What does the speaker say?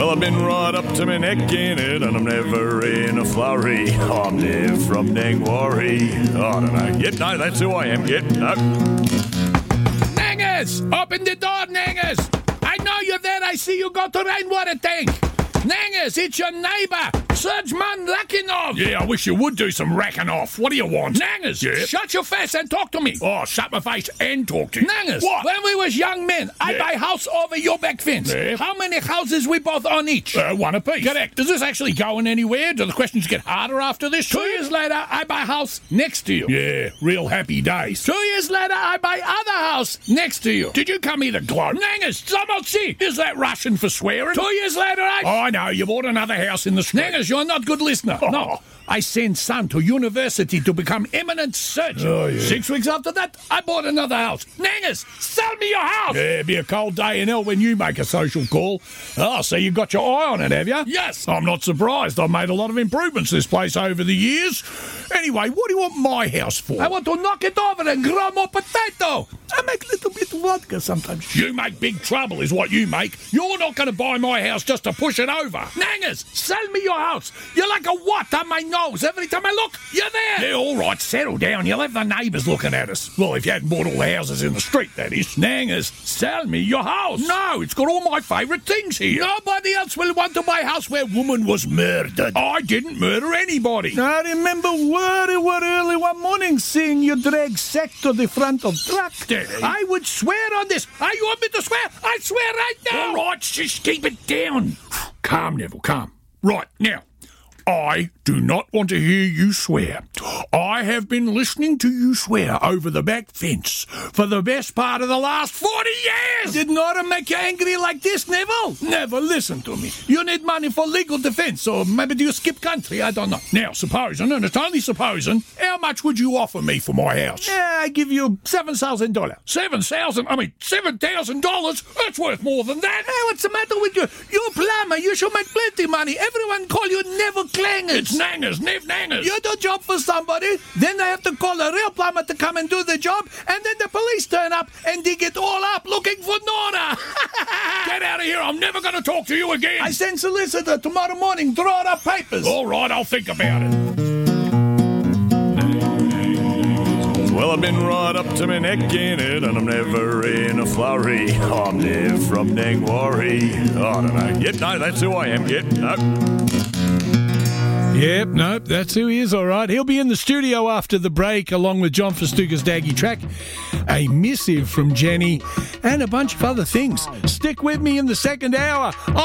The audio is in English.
Well, I've been right up to my neck in it, and I'm never in a flurry. I'm Nev from Nangwarry. I don't know. Yep, no, that's who I am. Yep, no. Nangers! Open the door, Nangers! I know you're there. I see you go to rainwater tank. Nangers, it's your neighbour, Sergeman Lakinov. Yeah, I wish you would do some racking off. What do you want? Nangers, Yeah. shut your face and talk to me. Oh, shut my face and talk to you. Nangers, What? when we was young men, I Yeah. buy house over your back fence. Yeah. How many houses we both own each? One apiece. Correct. Does this actually going anywhere? Do the questions get harder after this? 2 years later, I buy house next to you. Yeah, real happy days. 2 years later, I buy other house next to you. Did you come here to gloat? Nangers, Zamolsi. Is that Russian for swearing? 2 years later, I know, you bought another house in the street. Nangers, you're not good listener. Oh. No. I sent son to university to become eminent surgeon. Oh, yeah. 6 weeks after that, I bought another house. Nangers, sell me your house. Yeah, it'll be a cold day in hell when you make a social call. Oh, so you got your eye on it, have you? Yes. I'm not surprised. I've made a lot of improvements to this place over the years. Anyway, what do you want my house for? I want to knock it over and grow more potato. I make a little bit of vodka sometimes. You make big trouble is what you make. You're not going to buy my house just to push it over. Nangers, sell me your house. You're like a what on my nose. Every time I look, you're there. Yeah, all right, settle down. You'll have the neighbours looking at us. Well, if you hadn't bought all the houses in the street, that is. Nangers, sell me your house. No, it's got all my favourite things here. Nobody else will want to buy a house where woman was murdered. I didn't murder anybody. I remember very, very early one morning seeing you drag sack to the front of truck. Daddy. I would swear on this. You want me to swear? I swear right now. All right, just keep it down. Calm, Neville, calm. Right, now, I do not want to hear you swear. I have been listening to you swear over the back fence for the best part of the last 40 years. Did Nora make you angry like this, Neville? Never listen to me. You need money for legal defense, or maybe do you skip country? I don't know. Now, supposing, and it's only supposing, how much would you offer me for my house? Yeah, I give you $7,000. $7,000? That's worth more than that. Hey, what's the matter with you? You're a plumber. You should make plenty money. Everyone call you Neville Clangers. It's Nangers, Nev Nangers. You do a job for somebody, then they have to call a real plumber to come and do the job, and then the police turn up and dig it all up looking for Nora. Get out of here. I'm never going to talk to you again. I send solicitor tomorrow morning, draw up papers. All right, I'll think about it. Well, I've been right up to my neck in it, and I'm never in a flurry. I'm Nev from Nangwarry. I don't know. Yep, no, that's who I am. Yep, no. Yep, nope, that's who he is, all right. He'll be in the studio after the break, along with John Festuca's Daggy Track, a missive from Jenny, and a bunch of other things. Stick with me in the second hour.